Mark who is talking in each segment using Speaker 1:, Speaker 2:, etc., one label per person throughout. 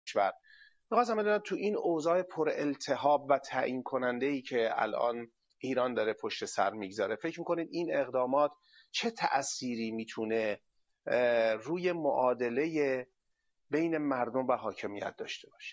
Speaker 1: کشور. می‌خواستم بدونم تو این اوضاع پر التهاب و تعیین کننده‌ای که الان ایران داره پشت سر میگذاره، فکر می‌کنید این اقدامات چه تأثیری میتونه روی معادله بین مردم و حاکمیت داشته باشه؟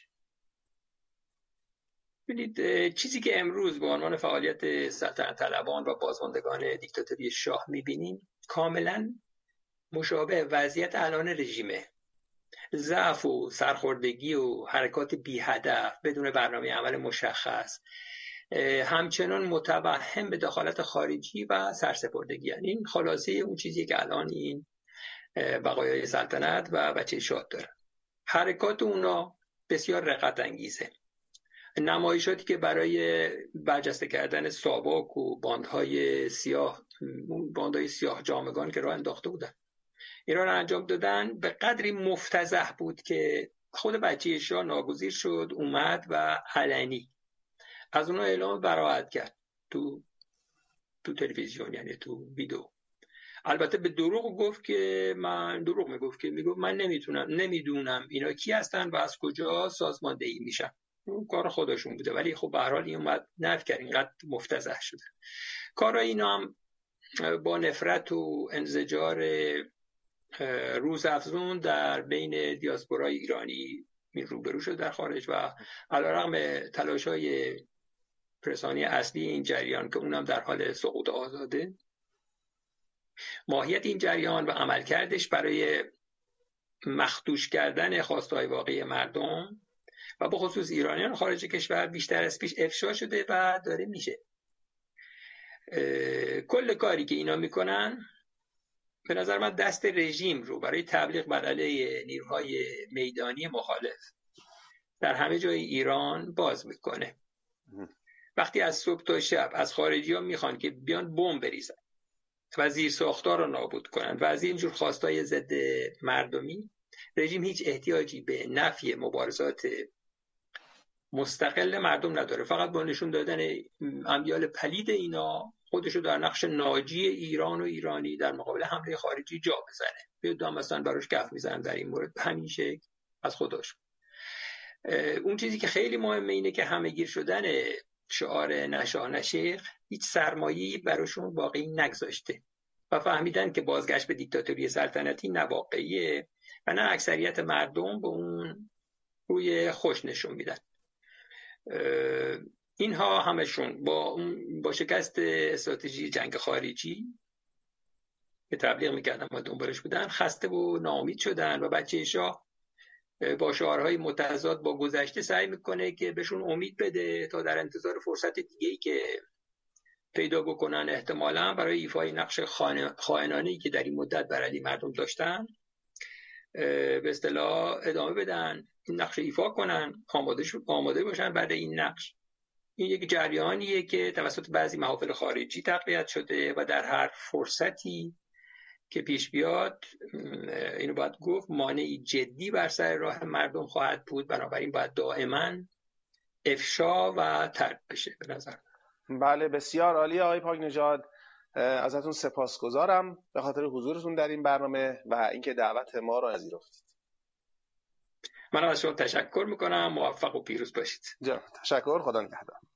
Speaker 2: ببینید، چیزی که امروز به عنوان فعالیت سلطنت طلبان و بازماندگان دیکتاتوری شاه می‌بینیم کاملاً مشابه وضعیت الان رژیمه. ضعف و سرخوردگی و حرکات بی هدف بدون برنامه عمل مشخص، همچنان متوهم به دخالت خارجی و سرسپردگی. یعنی این خلاصه اون چیزی که الان این بقایای سلطنت و بچه شاه داره. حرکات اونا بسیار رقت انگیزه. نمایشاتی که برای برجسته کردن ساواک و باندهای سیاه جامگان که راه انداخته بودن، این را انجام دادن، به قدری مفتضح بود که خود بچه شاه ناگزیر شد اومد و علنی از اونها اعلام براءت کرد تو تلویزیون، یعنی تو ویدیو. البته به دروغ گفت که من نمیدونم اینا کی هستن و از کجا سازماندهی میشن. اون کار خودشون بوده، ولی خب به هر حال این اومد نفی کرد، اینقدر مفتضح شده. کارای اینا هم با نفرت و انزجار روزافزون در بین دیاسپورای ایرانی روبرو شد در خارج و علیرغم تلاش‌های رسانی اصلی این جریان که اونم در حال سقوط آزاده، ماهیت این جریان و عملکردش برای مخدوش کردن خواسته‌های واقعی مردم و به خصوص ایرانیان خارج کشور بیشتر از پیش افشا شده و داره میشه. کل کاری که اینا میکنن به نظر من دست رژیم رو برای تبلیغ بر علیه نیروهای میدانی مخالف در همه جای ایران باز میکنه. وقتی از صبح تا شب از خارجی‌ها میخوان که بیان بمب بریزن و زیرساخت‌ها رو نابود کنن و از اینجور خواستای ضد مردمی، رژیم هیچ احتیاجی به نفی مبارزات مستقل مردم نداره. فقط با نشون دادن امیال پلید اینا خودشو در نقش ناجی ایران و ایرانی در مقابل حمله خارجی جا بزنه. بیاد مثلا براش کف میزنن در این مورد، همین شکل از خودش. اون چیزی که خیلی مهمه اینه که همه‌گیر شدن شعار نشاه نشیخ هیچ سرمایه‌ای براشون واقعی نگذاشته و فهمیدن که بازگشت به دیکتاتوری سلطنتی نه واقعیه و نه اکثریت مردم به اون روی خوش نشون میدن. اینها همشون با شکست استراتژی جنگ خارجی که تبلیغ میکردن و دنبالش بودن خسته و ناامید شدن و بچه شاه با شعارهای متضاد با گذشته سعی میکنه که بهشون امید بده تا در انتظار فرصت دیگه‌ای که پیدا بکنن احتمالاً برای ایفای نقش خائنانه‌ای که در این مدت بر علیه مردم داشتن به اصطلاح ادامه بدن، این نقش ایفا کنن، آماده باشن بعد این نقش. این یک جریانیه که توسط بعضی محافل خارجی تقویت شده و در هر فرصتی که پیش بیاد اینو باید گفت مانعی جدی بر سر راه مردم خواهد بود. بنابراین باید دائما افشا و ترک بشه به نظر.
Speaker 1: بله، بسیار عالی آقای پاکنژاد. ازتون سپاسگزارم به خاطر حضورتون در این برنامه و اینکه دعوت ما رو پذیرفتید.
Speaker 2: من از شما تشکر میکنم. موفق و پیروز باشید.
Speaker 1: تشکر. خدا نگهدار.